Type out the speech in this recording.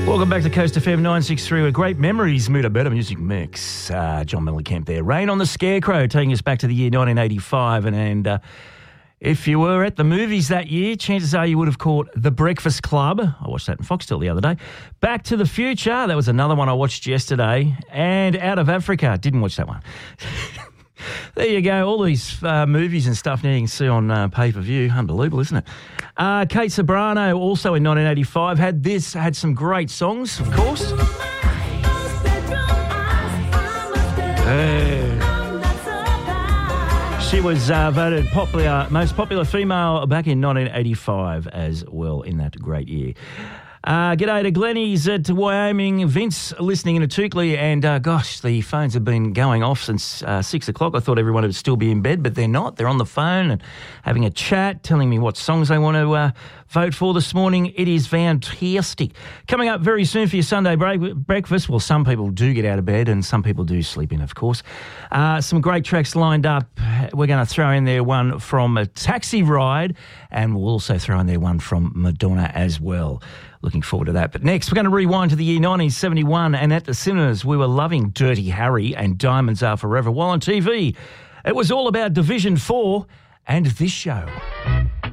Welcome back to Coast FM 963, a great memories mood, a better music mix. John Mellencamp there. Rain on the Scarecrow, taking us back to the year 1985. And if you were at the movies that year, chances are you would have caught The Breakfast Club. I watched that in Foxtel the other day. Back to the Future, that was another one I watched yesterday. And Out of Africa, didn't watch that one. There you go, all these movies and stuff now you can see on pay-per-view. Unbelievable, isn't it? Kate Ceberano, also in 1985, had some great songs, of course. She was voted most popular female back in 1985 as well in that great year. G'day to Glennie's at Wyoming. Vince listening in at Toukley. And gosh, the phones have been going off since 6 o'clock. I thought everyone would still be in bed, but they're not. They're on the phone and having a chat, telling me what songs they want to vote for this morning. It is fantastic. Coming up very soon for your Sunday breakfast. Well, some people do get out of bed and some people do sleep in, of course. Some great tracks lined up. We're going to throw in there one from a Taxi Ride, and we'll also throw in there one from Madonna as well. Looking forward to that. But next, we're going to rewind to the year 1971, and at the cinemas, we were loving Dirty Harry and Diamonds Are Forever, while on TV, it was all about Division 4 and this show.